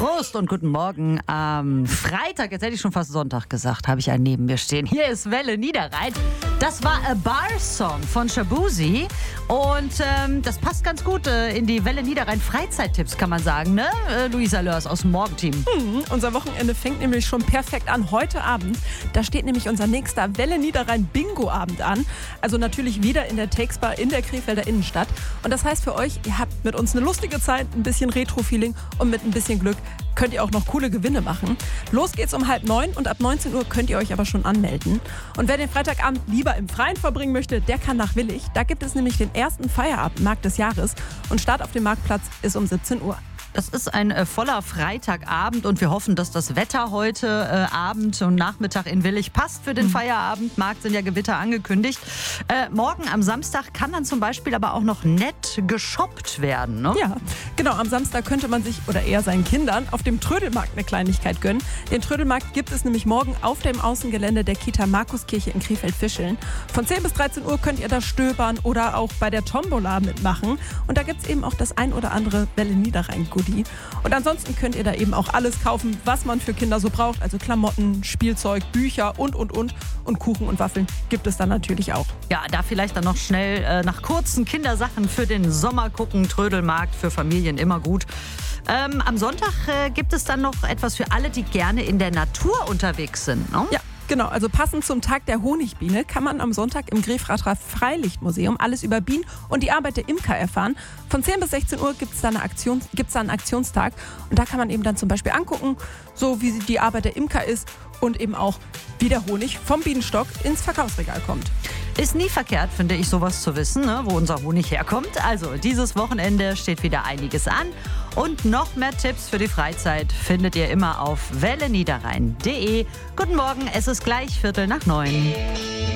Prost und guten Morgen. Am Freitag, jetzt hätte ich schon fast Sonntag gesagt, habe ich einen neben mir stehen. Hier ist Welle Niederrhein. Das war A Bar-Song von Shabuzi und das passt ganz gut in die Welle Niederrhein Freizeittipps, kann man sagen, ne? Luisa Lörs aus dem Morgenteam. Unser Wochenende fängt nämlich schon perfekt an. Heute Abend, da steht nämlich unser nächster Welle Niederrhein Bingo-Abend an. Also natürlich wieder in der Takes-Bar in der Krefelder Innenstadt. Und das heißt für euch, ihr habt mit uns eine lustige Zeit, ein bisschen Retro-Feeling und mit ein bisschen Glück könnt ihr auch noch coole Gewinne machen. Los geht's um 8:30 und ab 19 Uhr könnt ihr euch aber schon anmelden. Und wer den Freitagabend lieber im Freien verbringen möchte, der kann nach Willich. Da gibt es nämlich den ersten Feierabendmarkt des Jahres und Start auf dem Marktplatz ist um 17 Uhr. Das ist ein voller Freitagabend und wir hoffen, dass das Wetter heute Abend und Nachmittag in Willich passt für den Feierabendmarkt. Sind ja Gewitter angekündigt. Morgen am Samstag kann dann zum Beispiel aber auch noch nett geshoppt werden, ne? Ja, genau. Am Samstag könnte man sich oder eher seinen Kindern auf dem Trödelmarkt eine Kleinigkeit gönnen. Den Trödelmarkt gibt es nämlich morgen auf dem Außengelände der Kita Markuskirche in Krefeld-Fischeln. Von 10 bis 13 Uhr könnt ihr da stöbern oder auch bei der Tombola mitmachen. Und da gibt es eben auch das ein oder andere Welle Niederrhein-Goodie. Und ansonsten könnt ihr da eben auch alles kaufen, was man für Kinder so braucht. Also Klamotten, Spielzeug, Bücher und. Und Kuchen und Waffeln gibt es dann natürlich auch. Ja, da vielleicht dann noch schnell nach kurzen Kindersachen für den Sommer gucken. Trödelmarkt für Familien immer gut. Am Sonntag gibt es dann noch etwas für alle, die gerne in der Natur unterwegs sind, ne? Ja. Genau, also passend zum Tag der Honigbiene kann man am Sonntag im Grefrather Freilichtmuseum alles über Bienen und die Arbeit der Imker erfahren. Von 10 bis 16 Uhr gibt es da einen Aktionstag und da kann man eben dann zum Beispiel angucken, so wie die Arbeit der Imker ist und eben auch, wie der Honig vom Bienenstock ins Verkaufsregal kommt. Ist nie verkehrt, finde ich, sowas zu wissen, ne, wo unser Honig herkommt. Also, dieses Wochenende steht wieder einiges an. Und noch mehr Tipps für die Freizeit findet ihr immer auf welleniederrhein.de. Guten Morgen, es ist gleich 8:45.